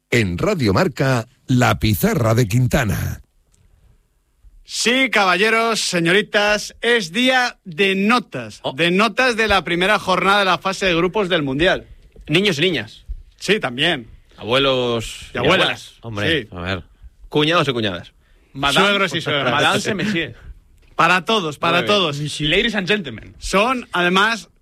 En Radio Marca, La Pizarra de Quintana. Sí, caballeros, señoritas, es día de notas. De notas de la primera jornada de la fase de grupos del Mundial. Niños y niñas. Sí, también. Abuelos y abuelas. Hombre, sí. A ver. Cuñados y cuñadas. Suegros y suegras. Madame Monsieur. Para todos, para todos. Ladies and gentlemen. Son, además,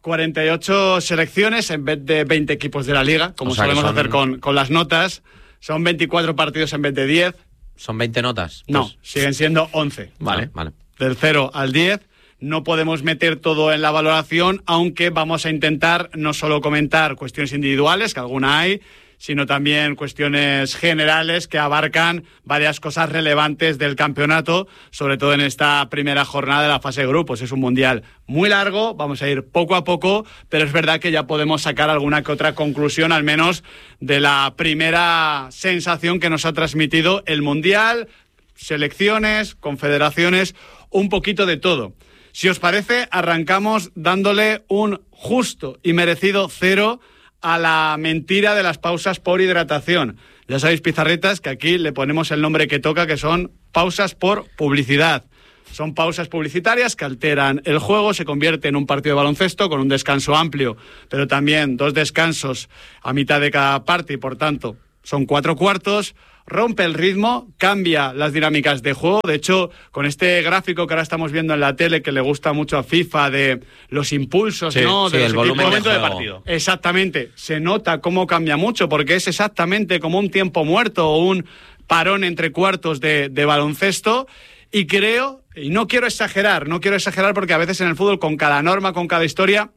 48 selecciones en vez de 20 equipos de la Liga, como solemos hacer con las notas. Son 24 partidos en vez de 10. ¿Son 20 notas? No, pues... siguen siendo 11. Vale. Del 0 al 10. No podemos meter todo en la valoración, aunque vamos a intentar no solo comentar cuestiones individuales, que alguna hay, sino también cuestiones generales que abarcan varias cosas relevantes del campeonato, sobre todo en esta primera jornada de la fase de grupos. Es un mundial muy largo, vamos a ir poco a poco, pero es verdad que ya podemos sacar alguna que otra conclusión, al menos de la primera sensación que nos ha transmitido el mundial, selecciones, confederaciones, un poquito de todo. Si os parece, arrancamos dándole un justo y merecido 0 a la mentira de las pausas por hidratación. Ya sabéis, pizarritas, que aquí le ponemos el nombre que toca, que son pausas por publicidad. Son pausas publicitarias que alteran el juego, se convierte en un partido de baloncesto con un descanso amplio, pero también 2 descansos a mitad de cada parte y, por tanto, son 4 cuartos. Rompe el ritmo, cambia las dinámicas de juego. De hecho, con este gráfico que ahora estamos viendo en la tele, que le gusta mucho a FIFA, de los impulsos, ¿no? De el volumen de partido. Exactamente. Se nota cómo cambia mucho, porque es exactamente como un tiempo muerto o un parón entre cuartos de baloncesto. Y creo, y no quiero exagerar porque a veces en el fútbol, con cada norma, con cada historia,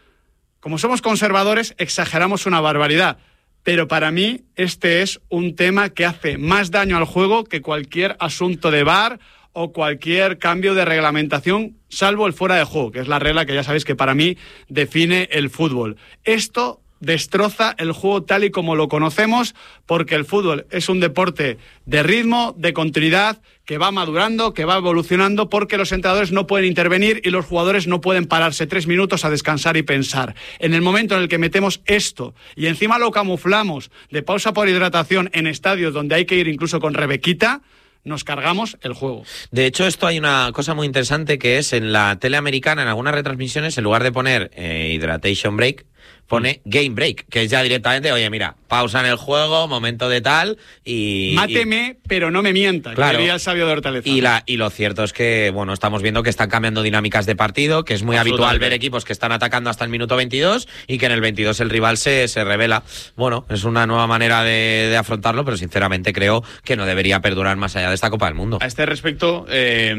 como somos conservadores, exageramos una barbaridad. Pero para mí este es un tema que hace más daño al juego que cualquier asunto de VAR o cualquier cambio de reglamentación, salvo el fuera de juego, que es la regla que ya sabéis que para mí define el fútbol. Esto destroza el juego tal y como lo conocemos, porque el fútbol es un deporte de ritmo, de continuidad, que va madurando, que va evolucionando, porque los entrenadores no pueden intervenir y los jugadores no pueden pararse 3 minutos a descansar y pensar. En el momento en el que metemos esto y encima lo camuflamos de pausa por hidratación en estadios donde hay que ir incluso con rebequita, nos cargamos el juego. De hecho, esto hay una cosa muy interesante, que es en la tele americana, en algunas retransmisiones, en lugar de poner hydration break, pone game break, que es ya directamente, oye, mira, pausa en el juego, momento de tal, y... Máteme, pero no me mienta, claro, que diría el sabio de Hortaleza. Y lo cierto es que, bueno, estamos viendo que están cambiando dinámicas de partido, que es muy habitual ver equipos que están atacando hasta el minuto 22 y que en el 22 el rival se revela. Bueno, es una nueva manera de afrontarlo, pero sinceramente creo que no debería perdurar más allá de esta Copa del Mundo. A este respecto,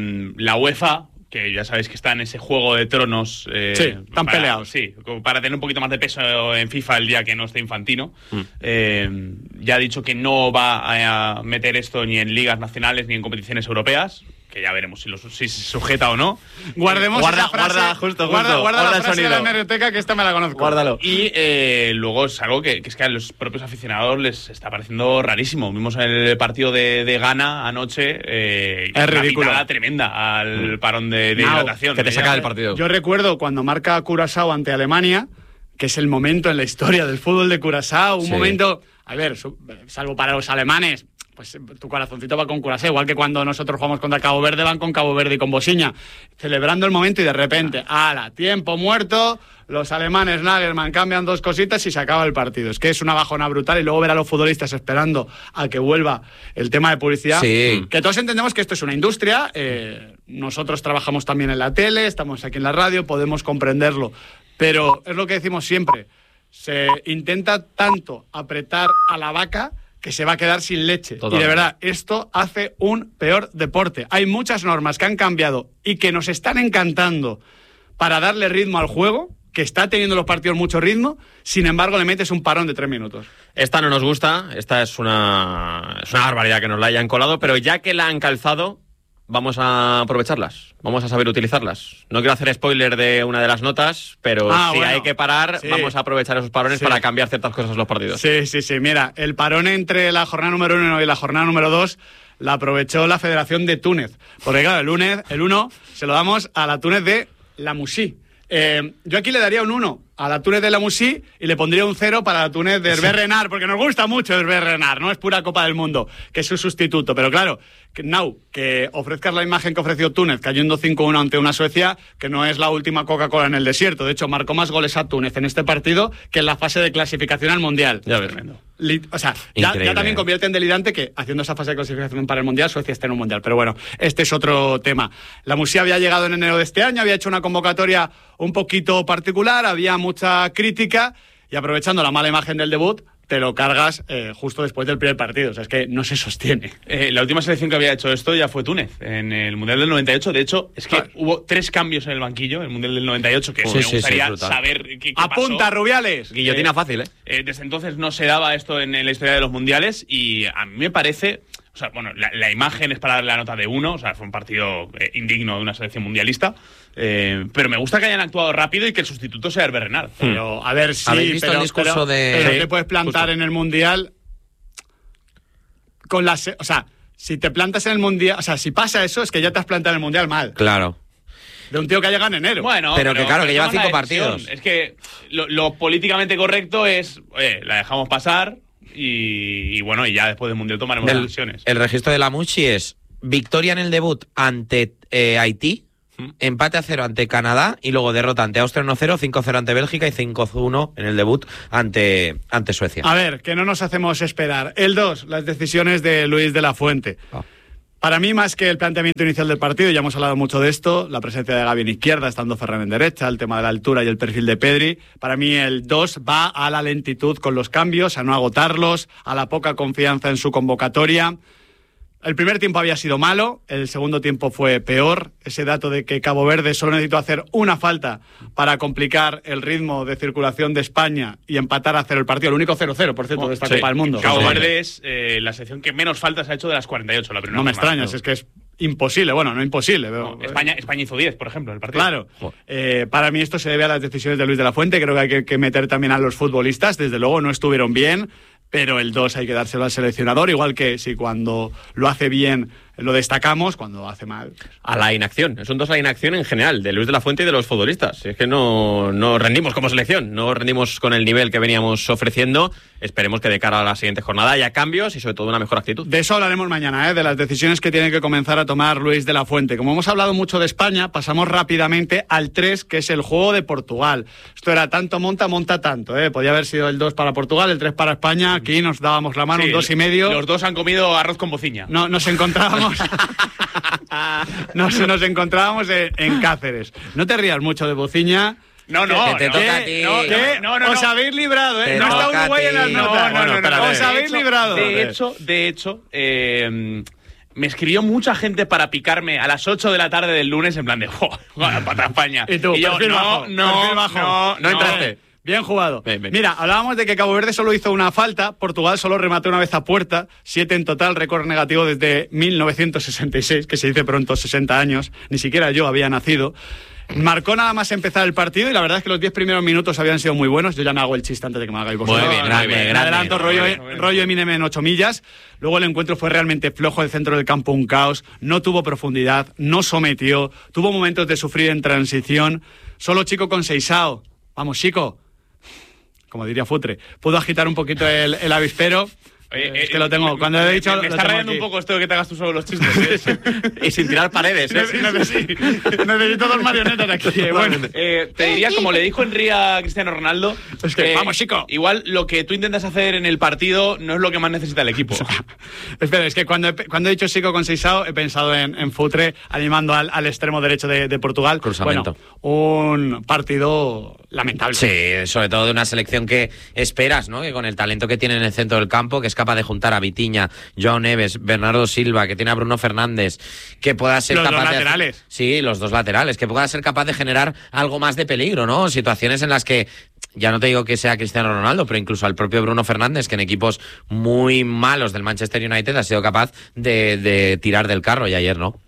la UEFA, que ya sabéis que está en ese juego de tronos. Sí, están peleados. Sí, para tener un poquito más de peso en FIFA el día que no esté Infantino. Ya ha dicho que no va a meter esto ni en ligas nacionales ni en competiciones europeas, que ya veremos si se sujeta o no. Guardemos esa frase. Guarda la frase de la hemeroteca, que esta me la conozco. Guárdalo. Y luego es algo que es que a los propios aficionados les está pareciendo rarísimo. Vimos en el partido de Ghana anoche es ridículo. Una tremenda al parón de hidratación. Que te saca del partido. Yo recuerdo cuando marca Curazao ante Alemania, que es el momento en la historia del fútbol de Curazao, un momento, a ver, salvo para los alemanes, pues tu corazoncito va con Curazao, igual que cuando nosotros jugamos contra Cabo Verde, van con Cabo Verde y con Bosiña, celebrando el momento, y de repente, ¡hala! Tiempo muerto, los alemanes, Nagelsmann, cambian 2 cositas y se acaba el partido. Es que es una bajona brutal, y luego ver a los futbolistas esperando a que vuelva el tema de publicidad. Sí. Que todos entendemos que esto es una industria, nosotros trabajamos también en la tele, estamos aquí en la radio, podemos comprenderlo, pero es lo que decimos siempre, se intenta tanto apretar a la vaca que se va a quedar sin leche. Totalmente. Y de verdad, esto hace un peor deporte. Hay muchas normas que han cambiado y que nos están encantando para darle ritmo al juego, que está teniendo los partidos mucho ritmo, sin embargo le metes un parón de 3 minutos. Esta no nos gusta, esta es una barbaridad que nos la hayan colado, pero ya que la han calzado, vamos a aprovecharlas, vamos a saber utilizarlas. No quiero hacer spoiler de una de las notas, pero si hay que parar, vamos a aprovechar esos parones para cambiar ciertas cosas en los partidos. Sí. Mira, el parón entre la jornada número 1 y la jornada número 2 la aprovechó la Federación de Túnez. Porque claro, el 1 se lo damos a la Túnez de La Musí. Yo aquí le daría un 1 la Túnez de la Musí y le pondría un 0 para la Túnez de Hervé Renard, porque nos gusta mucho Hervé Renard, no es pura Copa del Mundo, que es su sustituto. Pero claro, que ofrezcas la imagen que ofreció Túnez, cayendo 5-1 ante una Suecia, que no es la última Coca-Cola en el desierto. De hecho, marcó más goles a Túnez en este partido que en la fase de clasificación al Mundial. Ya ves. O sea, ya también convierte en delirante que haciendo esa fase de clasificación para el Mundial, Suecia esté en un Mundial. Pero bueno, este es otro tema. La Musí había llegado en enero de este año, había hecho una convocatoria un poquito particular, había mucha crítica y aprovechando la mala imagen del debut, te lo cargas justo después del primer partido. O sea, es que no se sostiene. La última selección que había hecho esto ya fue Túnez, en el Mundial del 98. De hecho, es que hubo 3 cambios en el banquillo, el Mundial del 98, que me gustaría saber qué ¡Apunta, pasó. Rubiales! Guillotina fácil, ¿eh? Desde entonces no se daba esto en la historia de los mundiales y a mí me parece... O sea, bueno, la imagen es para darle la nota de 1, o sea, fue un partido indigno de una selección mundialista, pero me gusta que hayan actuado rápido y que el sustituto sea Hervé Renard. Pero, a ver, sí, ¿Habéis visto el discurso pero de...? te puedes plantar en el Mundial con las... O sea, si te plantas en el Mundial... O sea, si pasa eso, es que ya te has plantado en el Mundial mal. Claro. De un tío que ha llegado en enero. Bueno, pero que claro, que lleva toma 5 la decisión. partidos. Es que lo políticamente correcto es, la dejamos pasar y bueno, y ya después del Mundial tomaremos las decisiones. El registro de la Musí es victoria en el debut ante Haití, empate a 0 ante Canadá y luego derrota ante Austria 1-0, 5-0 ante Bélgica y 5-1 en el debut ante Suecia. A ver, que no nos hacemos esperar. El 2, las decisiones de Luis de la Fuente. Para mí, más que el planteamiento inicial del partido, ya hemos hablado mucho de esto, la presencia de Gavi en izquierda, estando Ferran en derecha, el tema de la altura y el perfil de Pedri, para mí el 2 va a la lentitud con los cambios, a no agotarlos, a la poca confianza en su convocatoria. El primer tiempo había sido malo, el segundo tiempo fue peor. Ese dato de que Cabo Verde solo necesitó hacer una falta para complicar el ritmo de circulación de España y empatar a 0 el partido. El único 0-0, por cierto, de esta Copa del Mundo. Cabo Verde es la selección que menos faltas ha hecho de las 48, la primera. No me jornada. extrañas, es que es imposible. Bueno, no imposible. No, España hizo 10, por ejemplo, en el partido. Claro. Para mí esto se debe a las decisiones de Luis de la Fuente. Creo que hay que meter también a los futbolistas. Desde luego no estuvieron bien, pero el 2 hay que dárselo al seleccionador, igual que si cuando lo hace bien lo destacamos, cuando lo hace mal. A la inacción. Es un 2 a la inacción en general, de Luis de la Fuente y de los futbolistas. Es que no rendimos como selección, no rendimos con el nivel que veníamos ofreciendo. Esperemos que de cara a la siguiente jornada haya cambios y sobre todo una mejor actitud. De eso hablaremos mañana, de las decisiones que tiene que comenzar a tomar Luis de la Fuente. Como hemos hablado mucho de España, pasamos rápidamente al 3, que es el juego de Portugal. Esto era tanto monta tanto. Podía haber sido el 2 para Portugal, el 3 para España. Aquí nos dábamos la mano, un 2,5. Los dos han comido arroz con bociña. No, nos encontrábamos... nos encontrábamos en Cáceres. No te rías mucho de bociña. No, te toca a ti. No. Os habéis librado, ¿eh? No está Uruguay en las notas. Os habéis librado. De hecho, me escribió mucha gente para picarme a las 8 de la tarde del lunes en plan de para España. Y tú, yo, no entraste. Bien jugado. Ven. Mira, hablábamos de que Cabo Verde solo hizo una falta, Portugal solo remató una vez a puerta, 7 en total, récord negativo desde 1966, que se dice pronto, 60 años, ni siquiera yo había nacido. Marcó nada más empezar el partido y la verdad es que los 10 primeros minutos habían sido muy buenos. Yo ya no hago el chiste antes de que me hagáis vosotros. Muy bien, grande. Adelanto, rollo Eminem en 8 millas. Luego el encuentro fue realmente flojo, el centro del campo un caos, no tuvo profundidad, no sometió, tuvo momentos de sufrir en transición. Solo Chico Conceição, vamos Chico, como diría Futre, pudo agitar un poquito el avispero. Es que lo tengo. Cuando he dicho. Me está rayando un poco esto de que te hagas tú solo los chistes. Y sin tirar paredes. Necesito 2 marionetas aquí. Bueno, te diría, como le dijo Henry a Cristiano Ronaldo, es que vamos, chico. Igual lo que tú intentas hacer en el partido no es lo que más necesita el equipo. Espera, es que cuando he dicho Chico Conceição he pensado en Futre animando al extremo derecho de Portugal. Cruzamiento. Bueno, un partido lamentable. Sí, sobre todo de una selección que esperas, ¿no? Que con el talento que tiene en el centro del campo, que es capaz de juntar a Vitinha, João Neves, Bernardo Silva, que tiene a Bruno Fernández, que pueda ser los capaz dos laterales. Sí, los dos laterales, que pueda ser capaz de generar algo más de peligro, ¿no? Situaciones en las que, ya no te digo que sea Cristiano Ronaldo, pero incluso al propio Bruno Fernández, que en equipos muy malos del Manchester United ha sido capaz de tirar del carro, y ayer no.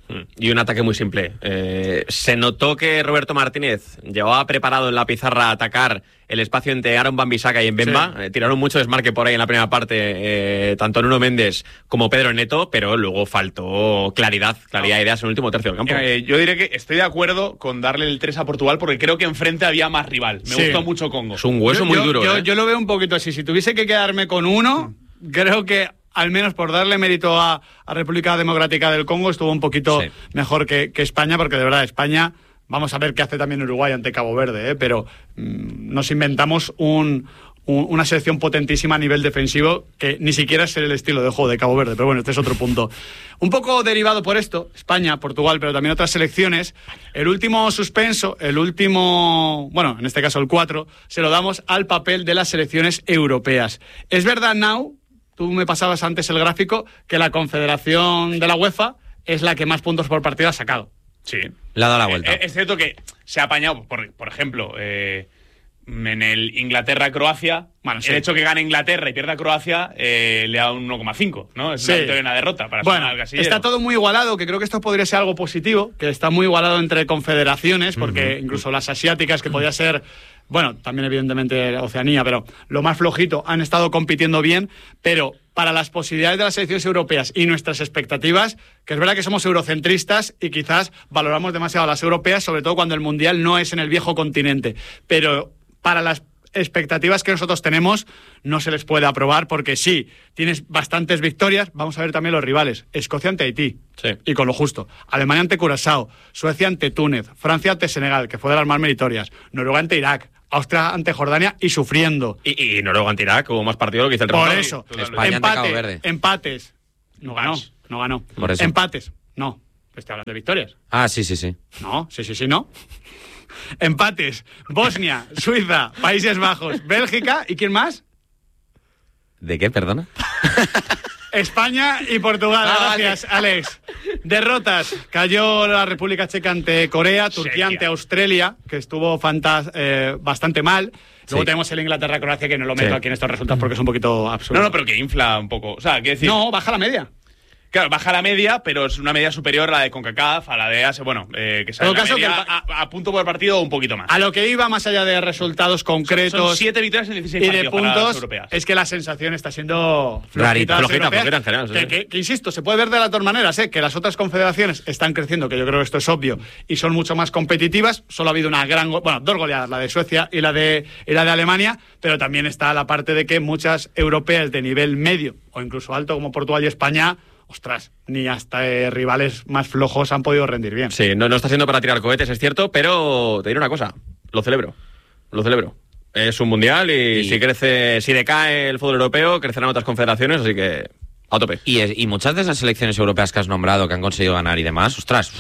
Y un ataque muy simple. Se notó que Roberto Martínez llevaba preparado en la pizarra atacar el espacio entre Aaron Wan-Bissaka y Mbemba. Sí. Tiraron mucho desmarque por ahí en la primera parte, tanto Nuno Méndez como Pedro Neto, pero luego faltó claridad de ideas en el último tercio del campo. Yo diré que estoy de acuerdo con darle el 3 a Portugal porque creo que enfrente había más rival. Me gustó mucho Congo. Es un hueso muy duro. Yo lo veo un poquito así. Si tuviese que quedarme con uno, creo que al menos por darle mérito a República Democrática del Congo, estuvo un poquito mejor que España, porque de verdad España, vamos a ver qué hace también Uruguay ante Cabo Verde, pero nos inventamos una selección potentísima a nivel defensivo que ni siquiera es el estilo de juego de Cabo Verde, pero bueno, este es otro punto. Un poco derivado por esto, España, Portugal, pero también otras selecciones, el último suspenso, bueno, en este caso el 4, se lo damos al papel de las selecciones europeas. Es verdad, Nau, tú me pasabas antes el gráfico, que la Confederación de la UEFA es la que más puntos por partido ha sacado. Sí. Le ha dado la vuelta. Es cierto que se ha apañado, por ejemplo, en el Inglaterra-Croacia, el hecho que gane Inglaterra y pierda Croacia le da un 1,5, ¿no? Es una victoria y una derrota para sumar al casillero. Está todo muy igualado, que creo que esto podría ser algo positivo, que está muy igualado entre confederaciones, porque incluso las asiáticas, que podía ser... Bueno, también evidentemente Oceanía, pero lo más flojito, han estado compitiendo bien, pero para las posibilidades de las selecciones europeas y nuestras expectativas, que es verdad que somos eurocentristas y quizás valoramos demasiado a las europeas, sobre todo cuando el Mundial no es en el viejo continente, pero para las expectativas que nosotros tenemos no se les puede aprobar porque sí, tienes bastantes victorias. Vamos a ver también los rivales. Escocia ante Haití, y con lo justo. Alemania ante Curazao, Suecia ante Túnez, Francia ante Senegal, que fue de las más meritorias, Noruega ante Irak, Austria ante Jordania y sufriendo. Y Noruega ante Irak hubo más partido lo que hizo el Por eso, España ante Cabo Verde. Empates. No ganó. Por eso. Empates. No. Estoy hablando de victorias. Ah, sí. No, no. Empates. Bosnia, Suiza, Países Bajos, Bélgica y ¿quién más? ¿De qué, perdona? España y Portugal. Gracias, vale. Alex. Derrotas. Cayó la República Checa ante Corea, Turquía ante Australia, que estuvo bastante mal. Luego tenemos el Inglaterra-Croacia, que no lo meto aquí en estos resultados porque es un poquito absurdo. No, pero que infla un poco. O sea, quiero decir... No, baja la media. Claro, baja la media, pero es una media superior a la de CONCACAF, a la de ASE, que sale la media a punto por partido un poquito más. A lo que iba, más allá de resultados concretos... Son 7 victorias en 16 y partidos de puntos, para las europeas. Es que la sensación está siendo flojita en general. Que insisto, se puede ver de las dos maneras, que las otras confederaciones están creciendo, que yo creo que esto es obvio, y son mucho más competitivas. Solo ha habido dos goleadas, la de Suecia y la de Alemania, pero también está la parte de que muchas europeas de nivel medio o incluso alto, como Portugal y España... Ostras, ni hasta rivales más flojos han podido rendir bien. Sí, no está siendo para tirar cohetes, es cierto, pero te diré una cosa, lo celebro. Es un mundial y si decae el fútbol europeo, crecerán otras confederaciones, así que a tope. Y muchas de esas selecciones europeas que has nombrado, que han conseguido ganar y demás, ostras,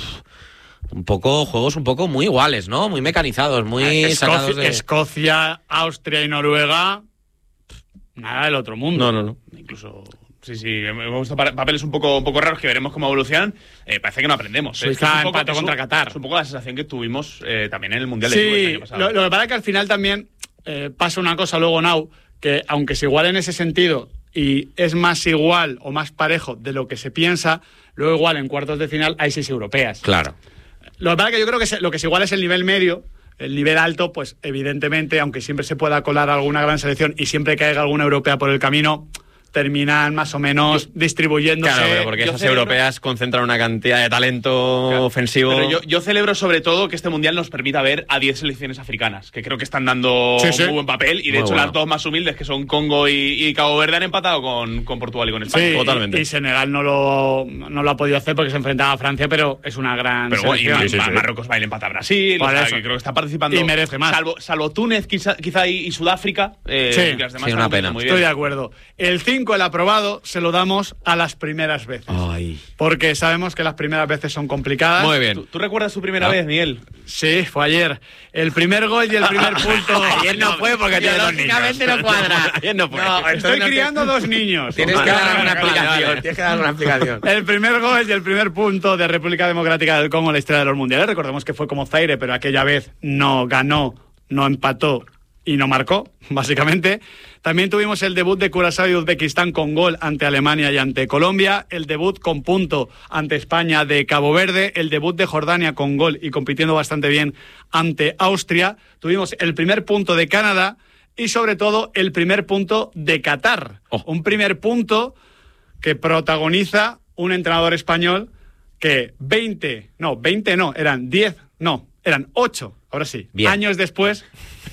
juegos un poco muy iguales, ¿no? Muy mecanizados, muy sacados de... Escocia, Austria y Noruega, nada del otro mundo. No. Incluso... Sí, hemos visto papeles un poco raros que veremos cómo evolucionan. Parece que no aprendemos. Suiza empató contra Qatar. Es un poco la sensación que tuvimos también en el Mundial de Clubes el año pasado. Lo que pasa es que al final también pasa una cosa luego, Nau, que aunque es igual en ese sentido y es más igual o más parejo de lo que se piensa, luego igual en cuartos de final hay 6 europeas. Claro. Lo que pasa es que yo creo que lo que es igual es el nivel medio. El nivel alto, pues evidentemente, aunque siempre se pueda colar alguna gran selección y siempre caiga alguna europea por el camino... terminan más o menos distribuyéndose. Claro, pero porque esas europeas concentran una cantidad de talento ofensivo. Pero yo celebro sobre todo que este Mundial nos permita ver a 10 selecciones africanas, que creo que están dando muy buen papel, y de hecho las dos más humildes, que son Congo y Cabo Verde, han empatado con Portugal y con España. Sí, totalmente. Y Senegal no lo ha podido hacer porque se enfrentaba a Francia, pero es una gran selección. Y Marruecos va a empata a Brasil, que creo que está participando. Y merece más. Salvo Túnez quizá y Sudáfrica, que las demás una pena. Muy bien. Estoy de acuerdo. El 5, el aprobado, se lo damos a las primeras veces. Ay. Porque sabemos que las primeras veces son complicadas. Muy bien. ¿Tú recuerdas su primera vez, Miguel? Sí, fue ayer. El primer gol y el primer punto. Ayer no fue porque tiene 2 niños. no cuadra. Ayer no fue. Estoy criando 2 niños. Tienes que dar una explicación. Tienes que dar una explicación. El primer gol y el primer punto de República Democrática del Congo en la historia de los mundiales. Recordemos que fue como Zaire, pero aquella vez no ganó, no empató y no marcó, básicamente. También tuvimos el debut de Curazao y Uzbekistán con gol ante Alemania y ante Colombia, el debut con punto ante España de Cabo Verde, el debut de Jordania con gol y compitiendo bastante bien ante Austria. Tuvimos el primer punto de Canadá y sobre todo el primer punto de Qatar. Un primer punto que protagoniza un entrenador español que 8, ahora sí, bien. Años después...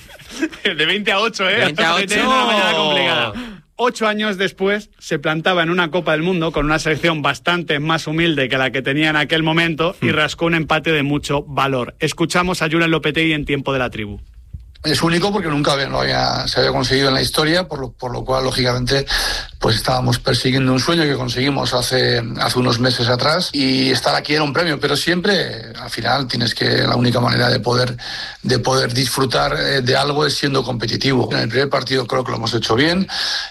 De 20 a 8, ¿eh? 20 a 8. Tiene una mañana complicada. 8 años después se plantaba en una Copa del Mundo con una selección bastante más humilde que la que tenía en aquel momento y rascó un empate de mucho valor. Escuchamos a Julen Lopetegui en Tiempo de la Tribu. Es único porque nunca se había conseguido en la historia, por lo cual, lógicamente, pues estábamos persiguiendo un sueño que conseguimos hace unos meses atrás, y estar aquí era un premio, pero siempre, al final, la única manera de poder disfrutar de algo es siendo competitivo. En el primer partido creo que lo hemos hecho bien,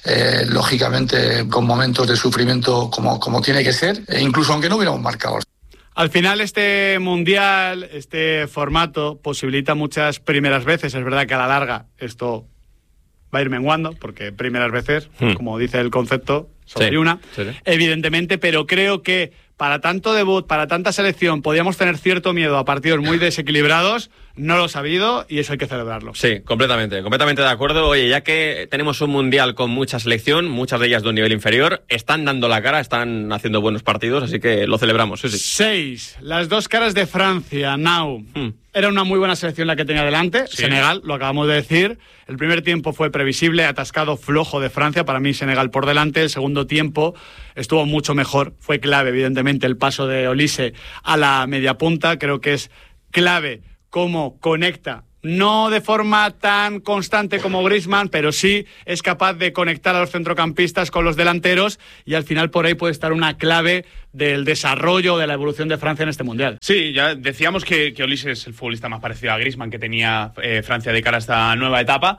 lógicamente con momentos de sufrimiento como tiene que ser, incluso aunque no hubiéramos marcado. Al final este mundial, este formato, posibilita muchas primeras veces. Es verdad que a la larga esto va a ir menguando, porque primeras veces, como dice el concepto, solo hay una, evidentemente, pero creo que para tanto debut, para tanta selección, podíamos tener cierto miedo a partidos muy desequilibrados. No los ha habido y eso hay que celebrarlo. Sí, completamente de acuerdo. Oye, ya que tenemos un mundial con mucha selección, muchas de ellas de un nivel inferior, están dando la cara, están haciendo buenos partidos, así que lo celebramos. Sí. 6. Las dos caras de Francia, Now. Era una muy buena selección la que tenía delante. Sí. Senegal, lo acabamos de decir. El primer tiempo fue previsible, atascado, flojo de Francia. Para mí, Senegal por delante. El segundo tiempo estuvo mucho mejor. Fue clave, evidentemente, el paso de Olise a la media punta. Creo que es clave cómo conecta, no de forma tan constante como Griezmann, pero sí es capaz de conectar a los centrocampistas con los delanteros, y al final por ahí puede estar una clave del desarrollo, de la evolución de Francia en este Mundial. Sí, ya decíamos que Olise es el futbolista más parecido a Griezmann que tenía Francia de cara a esta nueva etapa.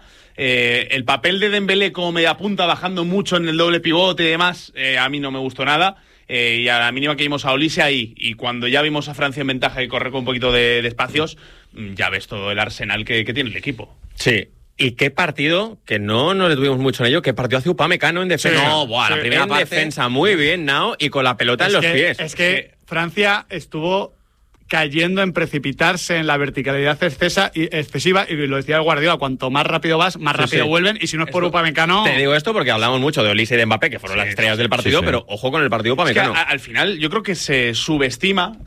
El papel de Dembélé como mediapunta, bajando mucho en el doble pivote y demás, a mí no me gustó nada. Y a la mínima que vimos a Olise ahí, y cuando ya vimos a Francia en ventaja y correr con un poquito de espacios, ya ves todo el arsenal que tiene el equipo. Sí. Y qué partido, que no nos detuvimos mucho en ello, qué partido hace Upamecano en defensa. Sí. No, buah, la primera parte. Defensa muy bien, Nao, y con la pelota en los pies. Es que Francia estuvo cayendo en precipitarse en la verticalidad excesiva, y lo decía el Guardiola, cuanto más rápido vas, más rápido vuelven, y si no es por Upamecano... Te digo esto porque hablamos mucho de Olise y de Mbappé, que fueron las estrellas del partido, pero ojo con el partido Upamecano. Es que al final yo creo que se subestima,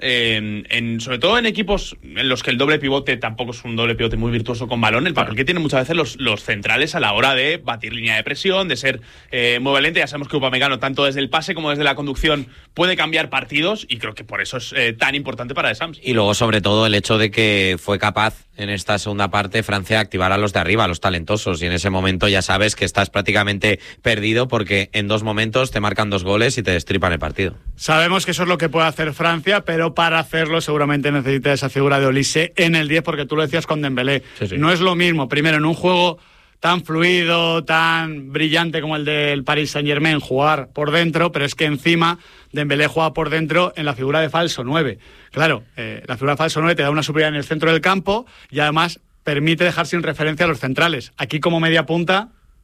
sobre todo en equipos en los que el doble pivote tampoco es un doble pivote muy virtuoso con balón, el papel que tienen muchas veces los centrales a la hora de batir línea de presión, de ser muy valiente. Ya sabemos que Upamecano, tanto desde el pase como desde la conducción, puede cambiar partidos, y creo que por eso es tan importante para Deschamps. Y luego, sobre todo, el hecho de que fue capaz en esta segunda parte Francia de activar a los de arriba, a los talentosos, y en ese momento ya sabes que estás prácticamente perdido, porque en 2 momentos te marcan 2 goles y te destripan el partido. Sabemos que eso es lo que puede hacer Francia, pero para hacerlo seguramente necesita esa figura de Olise en el 10, porque tú lo decías con Dembélé. Sí. No es lo mismo, primero, en un juego tan fluido, tan brillante como el del Paris Saint-Germain, jugar por dentro, pero es que encima Dembélé juega por dentro en la figura de falso 9. Claro, la figura de falso 9 te da una superioridad en el centro del campo y además permite dejar sin referencia a los centrales. Aquí como media punta,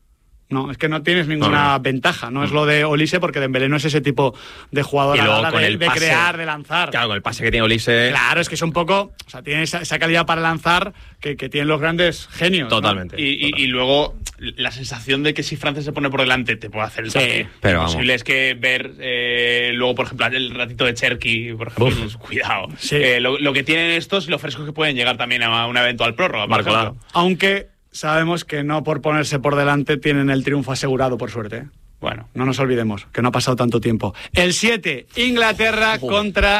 no, es que no tienes ninguna ventaja. No es lo de Olise, porque Dembélé no es ese tipo de jugador a la hora de crear, de lanzar. Claro, con el pase que tiene Olise. Claro, es que es un poco... O sea, tiene esa calidad para lanzar que tienen los grandes genios. Totalmente. ¿no? Y luego la sensación de que si Francia se pone por delante te puede hacer el toque. Pero lo posible es que ver luego, por ejemplo, el ratito de Cherki, por ejemplo, pues, cuidado. Sí. Lo que tienen estos y lo frescos que pueden llegar también a una eventual prórroga. Por ejemplo. Aunque sabemos que no por ponerse por delante tienen el triunfo asegurado, por suerte. Bueno, no nos olvidemos que no ha pasado tanto tiempo. El 7, Inglaterra contra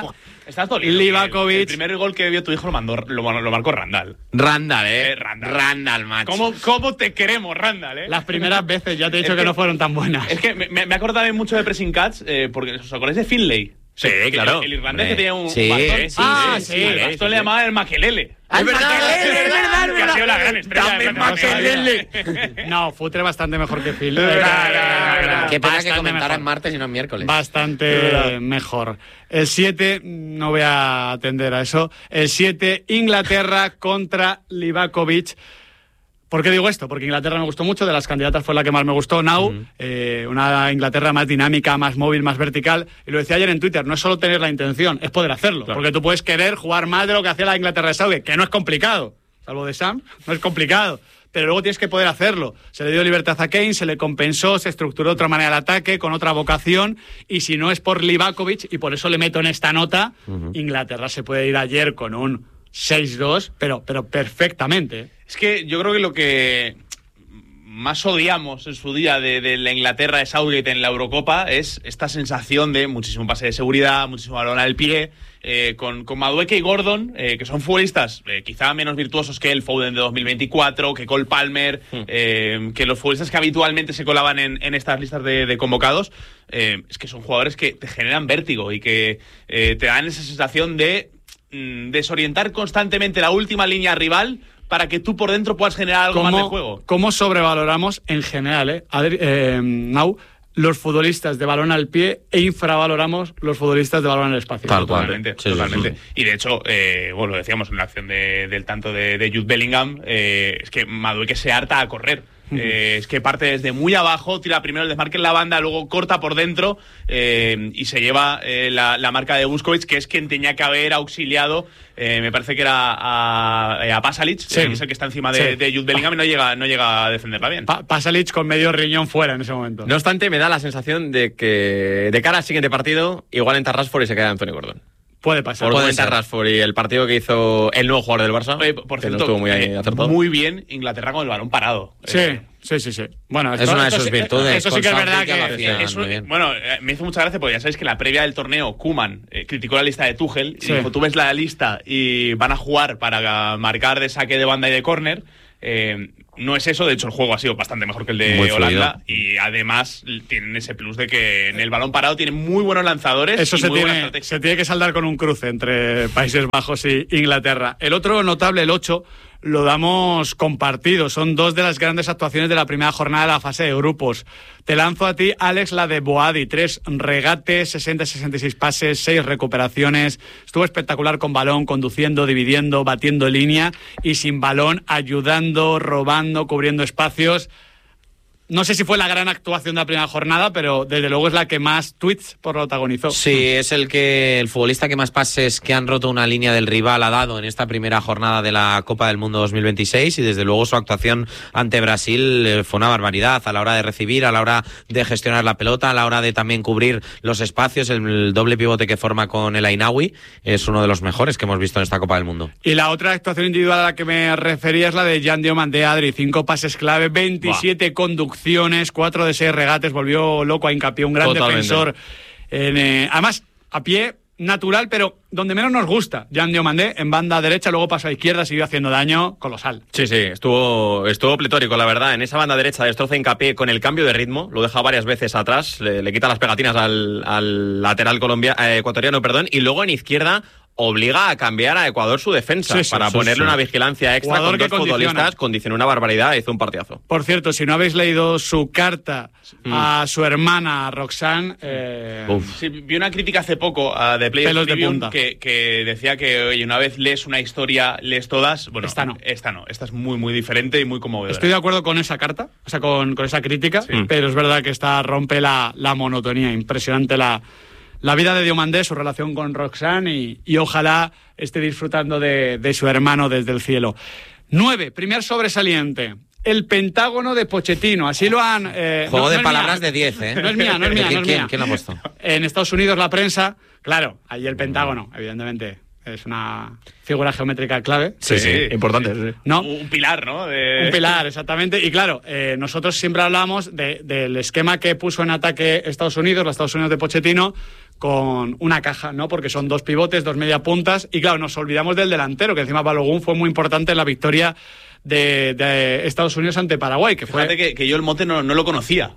Livakovic. El primer gol que vio tu hijo lo marcó Randall. Randall, macho. ¿Cómo te queremos, Randall? Las primeras veces, ya te he dicho que no fueron tan buenas. Es que me acordaba mucho de Pressing Catch, porque ¿os acordáis de Finlay? Sí, claro. El irlandés que tenía un bastón. El bastón le llamaban el Makelele. Es verdad. Que ha sido la gran estrella. No, Futre bastante mejor que Finlay. Qué pena que comentara en martes y no en miércoles. Bastante mejor. El 7, no voy a atender a eso. El 7, Inglaterra contra Livakovic. ¿Por qué digo esto? Porque Inglaterra me gustó mucho, de las candidatas fue la que más me gustó, una Inglaterra más dinámica, más móvil, más vertical. Y lo decía ayer en Twitter, no es solo tener la intención, es poder hacerlo. Claro. Porque tú puedes querer jugar más de lo que hacía la Inglaterra de Southgate, que no es complicado, salvo de Sam, no es complicado. Pero luego tienes que poder hacerlo. Se le dio libertad a Kane, se le compensó, se estructuró de otra manera el ataque, con otra vocación, y si no es por Livakovic, y por eso le meto en esta nota, Inglaterra se puede ir ayer con un 6-2, pero perfectamente. Es que yo creo que lo que más odiamos en su día de la Inglaterra de Southgate en la Eurocopa es esta sensación de muchísimo pase de seguridad, muchísimo balón al pie, con Madueke y Gordon, que son futbolistas quizá menos virtuosos que el Foden de 2024, que Cole Palmer, que los futbolistas que habitualmente se colaban en estas listas de convocados, es que son jugadores que te generan vértigo y que te dan esa sensación de desorientar constantemente la última línea rival para que tú por dentro puedas generar algo más de juego. ¿Cómo sobrevaloramos en general, Nau, los futbolistas de balón al pie e infravaloramos los futbolistas de balón al espacio? Totalmente. Y de hecho, lo decíamos en la acción del tanto de Jude Bellingham, es que Madueke se harta a correr. Es que parte desde muy abajo, tira primero el desmarque en la banda, luego corta por dentro y se lleva la marca de Busquets, que es quien tenía que haber auxiliado, me parece que era a Pasalic, que es el que está encima de Jude Bellingham, y no llega a defenderla bien. Pasalic con medio riñón fuera en ese momento. No obstante, me da la sensación de que de cara al siguiente partido igual entra Rashford y se queda Anthony Gordon. Puede pasar. Por cuenta Rashford y el partido que hizo el nuevo jugador del Barça, por que cierto, no estuvo muy acertado. Muy bien Inglaterra con el balón parado. Sí. Bueno, es una de sus virtudes. Eso sí que es verdad que... Bueno, me hizo mucha gracia porque ya sabéis que la previa del torneo, Koeman criticó la lista de Tuchel y dijo, tú ves la lista y van a jugar para marcar de saque de banda y de córner. No es eso, de hecho el juego ha sido bastante mejor que el de Holanda y además tienen ese plus de que en el balón parado tienen muy buenos lanzadores. Eso y se tiene que saldar con un cruce entre Países Bajos y Inglaterra. El otro notable, el 8, lo damos compartido. Son dos de las grandes actuaciones de la primera jornada de la fase de grupos. Te lanzo a ti, Alex, la de Boadi. 3 regates, 60-66 pases, 6 recuperaciones. Estuvo espectacular con balón, conduciendo, dividiendo, batiendo línea y sin balón, ayudando, robando, cubriendo espacios. No sé si fue la gran actuación de la primera jornada, pero desde luego es la que más tweets protagonizó. Sí, es el futbolista que más pases que han roto una línea del rival ha dado en esta primera jornada de la Copa del Mundo 2026 y desde luego su actuación ante Brasil fue una barbaridad a la hora de recibir, a la hora de gestionar la pelota, a la hora de también cubrir los espacios. El doble pivote que forma con el Ainaoui es uno de los mejores que hemos visto en esta Copa del Mundo. Y la otra actuación individual a la que me refería es la de Jan Diomande, Adri. 5 pases clave, 27 conducciones, 4 de 6 regates, volvió loco a Hincapié, un gran defensor. Además, a pie natural, pero donde menos nos gusta. Jan Diomande en banda derecha, luego pasó a izquierda, siguió haciendo daño colosal. Sí, estuvo pletórico, la verdad. En esa banda derecha destroza Hincapié con el cambio de ritmo, lo deja varias veces atrás, le quita las pegatinas al lateral ecuatoriano, y luego en izquierda obliga a cambiar a Ecuador su defensa para ponerle una vigilancia extra con dos futbolistas, condicionó una barbaridad, hizo un partidazo. Por cierto, si no habéis leído su carta a su hermana Roxanne... Sí, vi una crítica hace poco de Players Tribune que decía que una vez lees una historia, lees todas. Bueno, esta no, esta es muy, muy diferente y muy conmovedora. Estoy de acuerdo con esa carta, o sea, con esa crítica, pero es verdad que esta rompe la monotonía, impresionante la vida de Diomandé, su relación con Roxanne y ojalá esté disfrutando de su hermano desde el cielo. 9, primer sobresaliente. El Pentágono de Pochettino, así lo han... Juego de palabras de 10, ¿eh? No es mía. ¿Quién lo ha puesto? En Estados Unidos la prensa, claro, ahí el Pentágono, evidentemente, es una figura geométrica clave. Sí, importante. Sí. ¿No? Un pilar, ¿no? Un pilar, exactamente. Y claro, nosotros siempre hablamos del esquema que puso en ataque los Estados Unidos de Pochettino, con una caja, ¿no? Porque son 2 pivotes, 2 mediapuntas, y claro, nos olvidamos del delantero, que encima Balogun fue muy importante en la victoria de Estados Unidos ante Paraguay, que fue... Fíjate que yo el mote no lo conocía.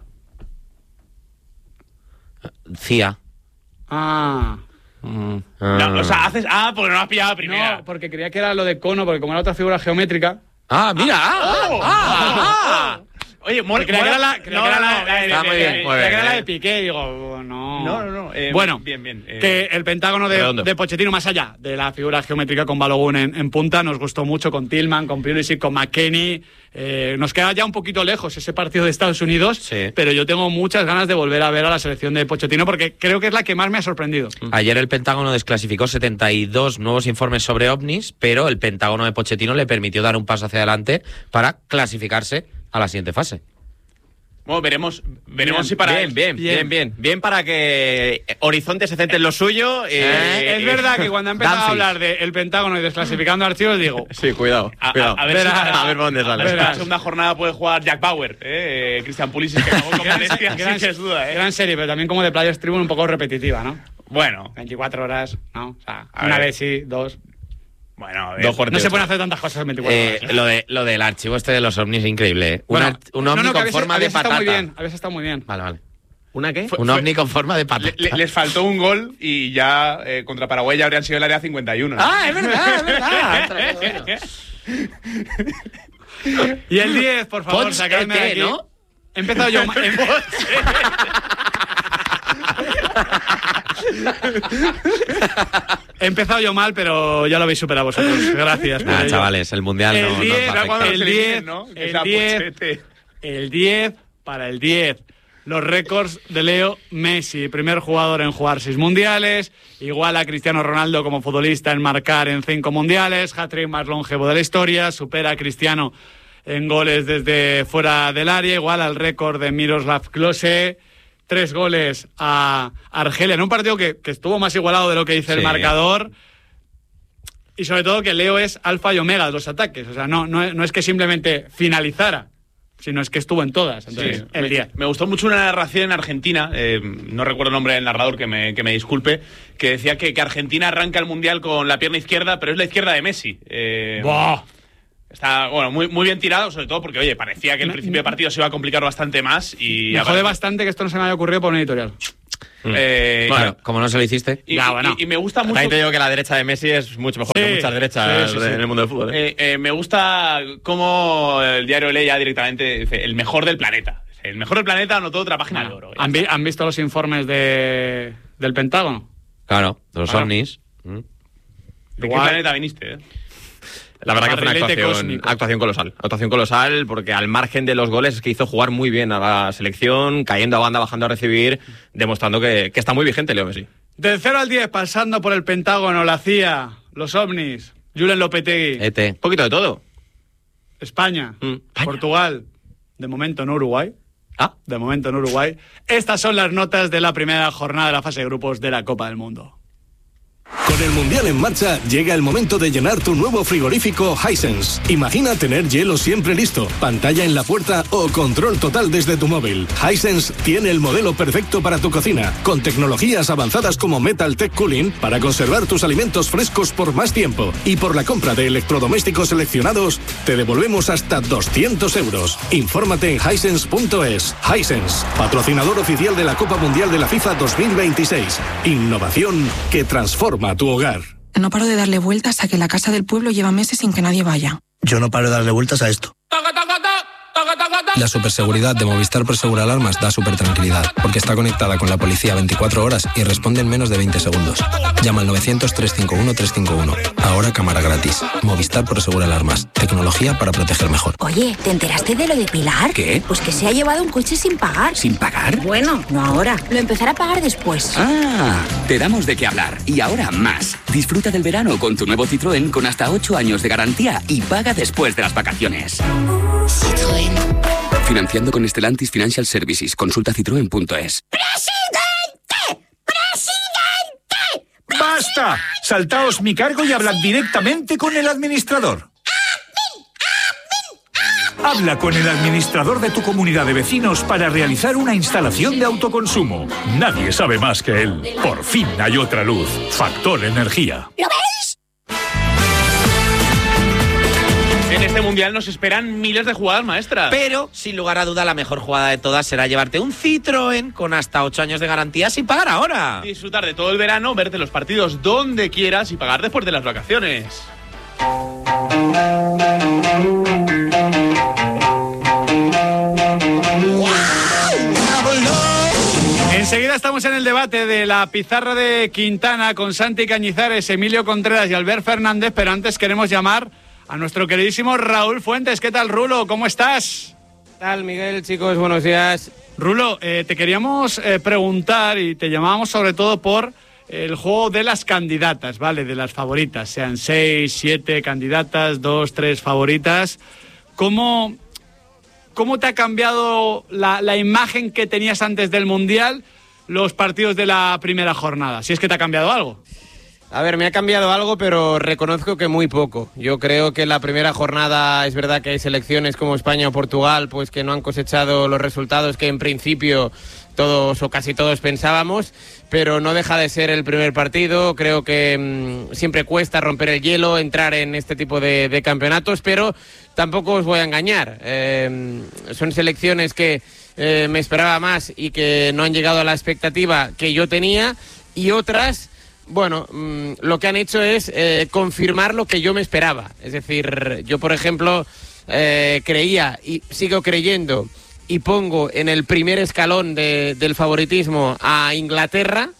CIA. No, o sea, haces... porque no lo has pillado primero. No, porque creía que era lo de cono, porque como era otra figura geométrica... Oye, creía que era la bien, de Piqué, digo, no. No. Bueno, bien. Que el pentágono de Pochettino, más allá de la figura geométrica con Balogun en punta, nos gustó mucho con Tillman, con Pulisic, con McKennie. Nos queda ya un poquito lejos ese partido de Estados Unidos, Sí. pero yo tengo muchas ganas de volver a ver a la selección de Pochettino porque creo que es la que más me ha sorprendido. Ayer el Pentágono desclasificó 72 nuevos informes sobre ovnis, pero el Pentágono de Pochettino le permitió dar un paso hacia adelante para clasificarse a la siguiente fase. Bueno, veremos si para... Bien para que Horizonte se centre en lo suyo. Es verdad que cuando he empezado a hablar del Pentágono y desclasificando archivos, digo... Sí, cuidado. A ver por dónde sale. En la segunda jornada puede jugar Jack Bauer, Christian Pulisic, que acabó con Valencia, sí que es duda, Gran serie, pero también como de Players Tribune un poco repetitiva, ¿no? Bueno, 24 horas, ¿no? O sea, A una ver. vez sí, dos... Bueno, Dos fuertes. No se pueden hacer tantas cosas en 24 horas. Lo del archivo este de los ovnis es increíble, ¿eh? Bueno, Un ovni que con habéis- forma de habéis estado patata. muy bien, habéis estado muy bien. Vale. ¿Una qué? Un ovni con forma de patata. les faltó un gol y ya contra Paraguay ya habrían sido el área 51. Es verdad. Y el 10, por favor, Poch sacadme de ET, aquí. ¿no? He empezado yo mal. He empezado yo mal, pero ya lo habéis superado vosotros. Gracias. por ello. Chavales, el mundial El no nos 10, va a afectar. el 10, ¿no? Que el sea 10, Pochete. el 10 para el 10. Los récords de Leo Messi, primer jugador en jugar 6 mundiales, igual a Cristiano Ronaldo como futbolista en marcar en 5 mundiales, hat-trick más longevo de la historia, supera a Cristiano en goles desde fuera del área, igual al récord de Miroslav Klose, 3 goles a Argelia, en un partido que estuvo más igualado de lo que dice el Sí. marcador. Y sobre todo que Leo es alfa y omega de los ataques, o sea, no es que simplemente finalizara, sino es que estuvo en todas. Entonces, Sí, el 10. me gustó mucho una narración en Argentina, no recuerdo el nombre del narrador, que me disculpe, que decía que Argentina arranca el Mundial con la pierna izquierda, pero es la izquierda de Messi. ¡Buah! Está bueno, muy bien tirado, sobre todo porque, oye, parecía que el principio de partido se iba a complicar bastante más. Y Me jode bastante que esto no se me haya ocurrido por un editorial. Bueno, como no se lo hiciste. Y me gusta mucho. También te digo que la derecha de Messi es mucho mejor que muchas derechas sí. en el mundo del fútbol. Me gusta cómo el diario lee ya directamente dice el mejor del planeta. El mejor del planeta anotó otra página de oro. ¿Han visto los informes del Pentágono? Claro, de los Claro. ovnis. ¿De qué Igual. planeta viniste? La verdad que fue una Barrilete actuación cósmico. colosal. Actuación colosal porque al margen de los goles es que hizo jugar muy bien a la selección, cayendo a banda, bajando a recibir, demostrando que está muy vigente Leo Messi. Del 0 al 10, pasando por el Pentágono, la CIA, los ovnis, Julen Lopetegui, ET. Un poquito de todo. España, Portugal, de momento en Uruguay. De momento en Uruguay. Estas son las notas de la primera jornada de la fase de grupos de la Copa del Mundo. Con el Mundial en marcha, llega el momento de llenar tu nuevo frigorífico Hisense. Imagina tener hielo siempre listo, pantalla en la puerta o control total desde tu móvil. Hisense tiene el modelo perfecto para tu cocina, con tecnologías avanzadas como Metal Tech Cooling para conservar tus alimentos frescos por más tiempo. Y por la compra de electrodomésticos seleccionados, te devolvemos hasta 200 euros. Infórmate en hisense.es. Hisense, patrocinador oficial de la Copa Mundial de la FIFA 2026. Innovación que transforma tu hogar. No paro de darle vueltas a que la casa del pueblo lleva meses sin que nadie vaya. Yo no paro de darle vueltas a esto. La superseguridad de Movistar Prosegur Alarmas da súper tranquilidad, porque está conectada con la policía 24 horas y responde en menos de 20 segundos. Llama al 900-351-351. Ahora cámara gratis. Movistar Prosegur Alarmas. Tecnología para proteger mejor. Oye, ¿te enteraste de lo de Pilar? ¿Qué? Pues que se ha llevado un coche sin pagar. ¿Sin pagar? Bueno, no ahora. Lo empezará a pagar después. Ah, te damos de qué hablar. Y ahora más. Disfruta del verano con tu nuevo Citroën con hasta 8 años de garantía y paga después de las vacaciones. Citroën. Financiando con Stellantis Financial Services. Consulta citroen.es. ¡Basta! Saltaos mi cargo y hablad directamente con el administrador. Habla con el administrador de tu comunidad de vecinos para realizar una instalación de autoconsumo. Nadie sabe más que él. Por fin hay otra luz. Factor Energía. ¿Lo veis? En este Mundial nos esperan miles de jugadas maestras. Pero, sin lugar a duda, la mejor jugada de todas será llevarte un Citroën con hasta 8 años de garantía sin pagar ahora. Disfrutar de todo el verano, verte los partidos donde quieras y pagar después de las vacaciones. Enseguida estamos en el debate de la pizarra de Quintana con Santi Cañizares, Emilio Contreras y Albert Fernández, pero antes queremos llamar a nuestro queridísimo Raúl Fuentes. ¿Qué tal, Rulo? ¿Cómo estás? ¿Qué tal, Miguel? Chicos, buenos días. Rulo, te queríamos preguntar y te llamábamos sobre todo por el juego de las candidatas, ¿vale? De las favoritas, sean 6, 7 candidatas, 2, 3 favoritas. ¿Cómo te ha cambiado la imagen que tenías antes del Mundial los partidos de la primera jornada? Si es que te ha cambiado algo. A ver, me ha cambiado algo, pero reconozco que muy poco. Yo creo que la primera jornada es verdad que hay selecciones como España o Portugal, pues que no han cosechado los resultados que en principio todos o casi todos pensábamos, pero no deja de ser el primer partido. Creo que siempre cuesta romper el hielo, entrar en este tipo de campeonatos, pero tampoco os voy a engañar. Son selecciones que me esperaba más y que no han llegado a la expectativa que yo tenía, y otras, bueno, lo que han hecho es confirmar lo que yo me esperaba. Es decir, yo, por ejemplo, creía y sigo creyendo y pongo en el primer escalón del favoritismo a Inglaterra.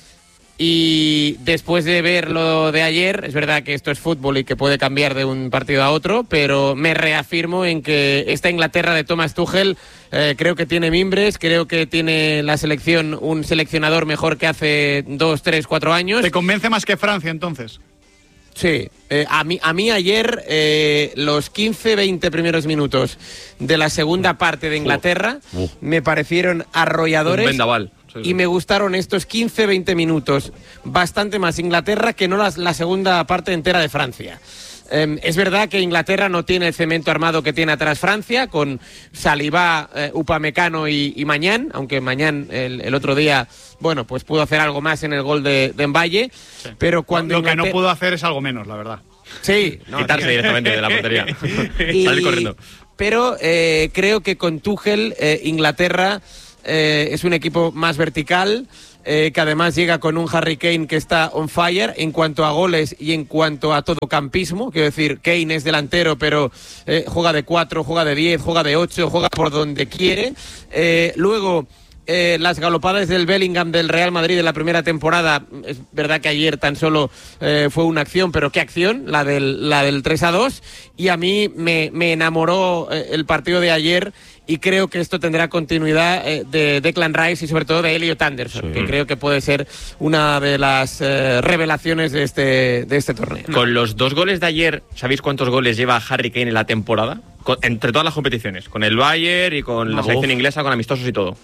Y después de ver lo de ayer, es verdad que esto es fútbol y que puede cambiar de un partido a otro, pero me reafirmo en que esta Inglaterra de Thomas Tuchel creo que tiene mimbres, creo que tiene la selección un seleccionador mejor que hace 2, 3, 4 años. ¿Te convence más que Francia, entonces? Sí, a mí ayer los 15-20 primeros minutos de la segunda parte de Inglaterra me parecieron arrolladores. Un vendaval. Y me gustaron estos 15-20 minutos bastante más Inglaterra que no la segunda parte entera de Francia. Es verdad que Inglaterra no tiene el cemento armado que tiene atrás Francia, con Saliba, Upamecano y Mañán, aunque Mañán el otro día, bueno, pues pudo hacer algo más en el gol de Mbaye, sí. Pero cuando lo que no pudo hacer es algo menos, la verdad. Sí. Quitarse directamente de la portería. Salir corriendo. Pero creo que con Tuchel, Inglaterra es un equipo más vertical, que además llega con un Harry Kane que está on fire en cuanto a goles y en cuanto a todo campismo. Quiero decir, Kane es delantero, pero juega de 4, juega de 10, juega de 8, juega por donde quiere. Luego, las galopadas del Bellingham del Real Madrid de la primera temporada, es verdad que ayer tan solo fue una acción, pero qué acción, la del 3-2, y a mí me enamoró el partido de ayer, y creo que esto tendrá continuidad de Declan Rice y sobre todo de Elliot Anderson, que creo que puede ser una de las revelaciones de este torneo. Con los 2 goles de ayer, ¿sabéis cuántos goles lleva Harry Kane en la temporada? Entre todas las competiciones, con el Bayern y con la selección inglesa, con amistosos y todo.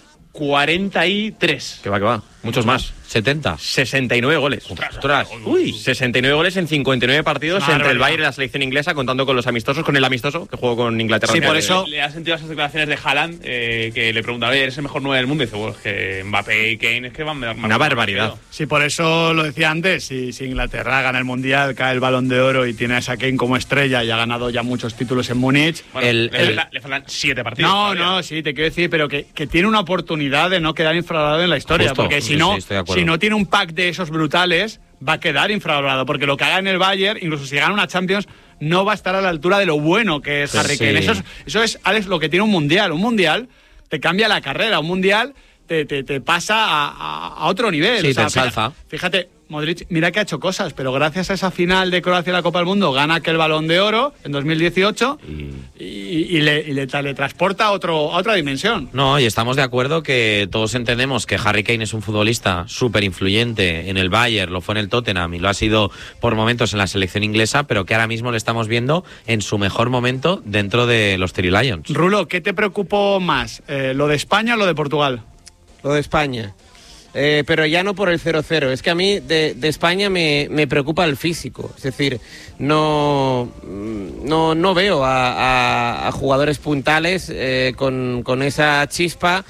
43. Que va. Muchos más. 70. 69 goles. Ostras. Uy. 69 goles en 59 partidos entre el Bayern y la selección inglesa, contando con los amistosos, con el amistoso que jugó con Inglaterra. Sí, por eso le ha sentido esas declaraciones de Haaland, que le preguntaba, ¿eres el mejor 9 del mundo? Y dice, bueno, es que Mbappé y Kane es que van una barbaridad. Sí, por eso lo decía antes, si Inglaterra gana el Mundial, cae el Balón de Oro y tiene a esa Kane como estrella y ha ganado ya muchos títulos en Múnich. Bueno, le faltan 7 partidos. No, sí, te quiero decir, pero que tiene una oportunidad de no quedar infravalorado en la historia. Justo, porque si no tiene un pack de esos brutales, va a quedar infravalorado, porque lo que haga en el Bayern, incluso si gana una Champions, no va a estar a la altura de lo bueno que es Harry Kane. Eso es, Alex, lo que tiene un Mundial. Un Mundial te cambia la carrera, un Mundial te pasa a otro nivel. Sí, te ensalza. Fíjate, Modric, mira que ha hecho cosas, pero gracias a esa final de Croacia en la Copa del Mundo gana aquel Balón de Oro en 2018 y le transporta a otra dimensión. No, y estamos de acuerdo que todos entendemos que Harry Kane es un futbolista súper influyente en el Bayern, lo fue en el Tottenham y lo ha sido por momentos en la selección inglesa, pero que ahora mismo le estamos viendo en su mejor momento dentro de los Three Lions. Rulo, ¿qué te preocupó más? ¿Lo de España o lo de Portugal? Lo de España. Pero ya no por el 0-0. Es que a mí de España me preocupa el físico. Es decir, no veo a jugadores puntales con esa chispa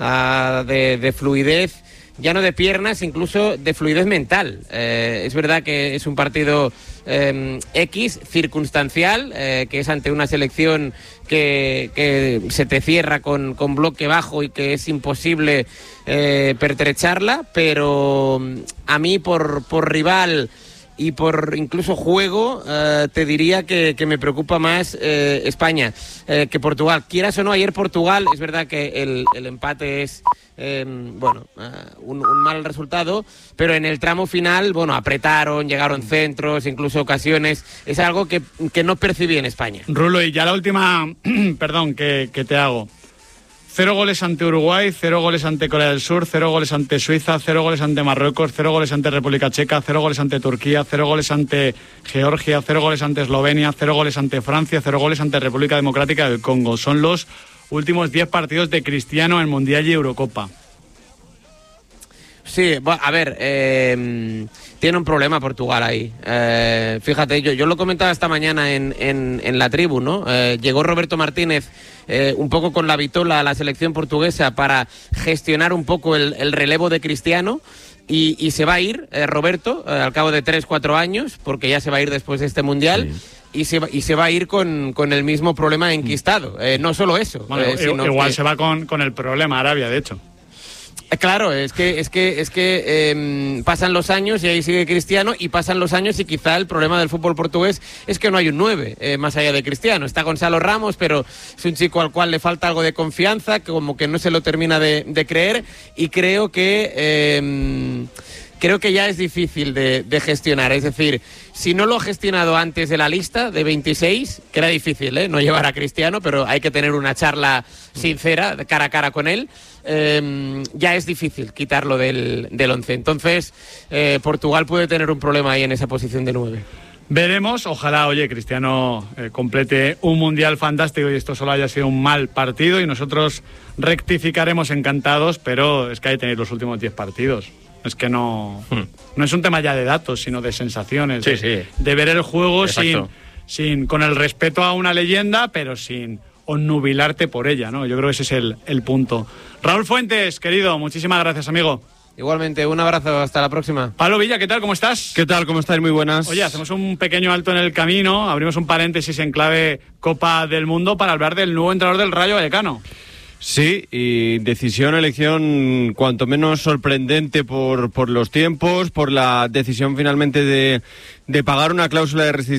de fluidez, ya no de piernas, incluso de fluidez mental. Es verdad que es un partido circunstancial, que es ante una selección que se te cierra con bloque bajo y que es imposible pertrecharla, pero a mí por rival y por incluso juego, te diría que me preocupa más España que Portugal. Quieras o no, ayer Portugal, es verdad que el empate es un mal resultado, pero en el tramo final, apretaron, llegaron centros, incluso ocasiones. Es algo que no percibí en España. Rulo, y ya la última, perdón, que te hago. 0 goles ante Uruguay, 0 goles ante Corea del Sur, 0 goles ante Suiza, 0 goles ante Marruecos, 0 goles ante República Checa, 0 goles ante Turquía, 0 goles ante Georgia, 0 goles ante Eslovenia, 0 goles ante Francia, 0 goles ante República Democrática del Congo. Son los últimos 10 partidos de Cristiano en Mundial y Eurocopa. Sí, a ver, tiene un problema Portugal ahí. Fíjate, yo lo comentaba esta mañana en la tribu, ¿no? Llegó Roberto Martínez un poco con la vitola a la selección portuguesa para gestionar un poco el relevo de Cristiano. Y se va a ir Roberto al cabo de 3-4 años, porque ya se va a ir después de este Mundial. Sí. Y se va a ir con el mismo problema enquistado. No solo eso. Bueno, sino igual que se va con el problema Arabia, de hecho. Claro, es que pasan los años y ahí sigue Cristiano, y pasan los años y quizá el problema del fútbol portugués es que no hay un 9 más allá de Cristiano. Está Gonzalo Ramos, pero es un chico al cual le falta algo de confianza, que como que no se lo termina de creer, y creo que ya es difícil de gestionar. Es decir, si no lo ha gestionado antes de la lista de 26, que era difícil, no llevar a Cristiano, pero hay que tener una charla sincera, de cara a cara con él, ya es difícil quitarlo del 11. Entonces, Portugal puede tener un problema ahí en esa posición de 9. Veremos, ojalá, Cristiano complete un Mundial fantástico y esto solo haya sido un mal partido, y nosotros rectificaremos encantados, pero es que ahí tenéis los últimos 10 partidos. Es que no es un tema ya de datos, sino de sensaciones, de ver el juego sin con el respeto a una leyenda, pero sin onnubilarte por ella, ¿no? Yo creo que ese es el punto. Raúl Fuentes, querido, muchísimas gracias, amigo. Igualmente, un abrazo, hasta la próxima. Pablo Villa, ¿qué tal? ¿Cómo estás? ¿Qué tal? ¿Cómo estáis? Muy buenas. Oye, hacemos un pequeño alto en el camino, abrimos un paréntesis en clave Copa del Mundo para hablar del nuevo entrenador del Rayo Vallecano. Sí, y elección cuanto menos sorprendente por los tiempos, por la decisión finalmente de pagar una cláusula de rescisión